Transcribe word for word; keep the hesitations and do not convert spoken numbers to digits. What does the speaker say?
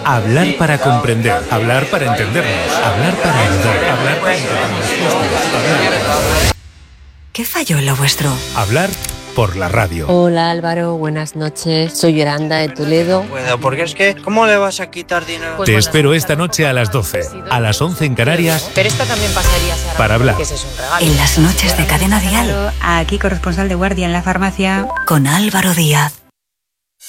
Hablar para comprender, hablar para entendernos, hablar para ayudar, hablar para entendernos. ¿Qué falló en lo vuestro? Hablar por la radio. Hola Álvaro, buenas noches. Soy Yolanda de Toledo. Bueno, porque es que, ¿cómo le vas a quitar dinero? Te espero esta noche a las doce, a las once en Canarias. Pero esta también pasaría para hablar. Que ese es un regalo. En las noches de Cadena Dial. Aquí corresponsal de guardia en la farmacia. Con Álvaro Díaz.